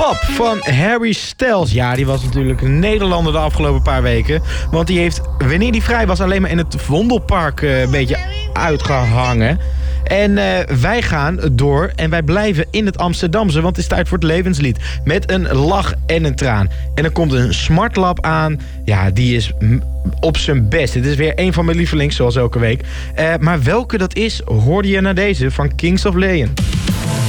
Pop van Harry Styles. Ja, die was natuurlijk een Nederlander de afgelopen paar weken. Want die heeft, wanneer die vrij was, alleen maar in het Vondelpark een beetje uitgehangen. En wij gaan door en wij blijven in het Amsterdamse, want het is tijd voor het levenslied. Met een lach en een traan. En er komt een smartlap aan. Ja, die is op zijn best. Het is weer een van mijn lievelings, zoals elke week. Maar welke dat is, hoorde je naar deze van Kings of Leon.